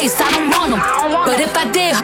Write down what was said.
face, I don't want them. But if I did,